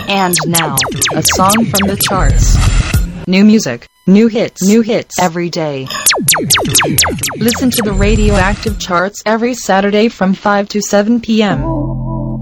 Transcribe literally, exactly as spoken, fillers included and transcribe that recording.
And now, a song from the charts. New music, new hits, new hits every day. Listen to the Radioactive Charts every Saturday from five to seven p.m.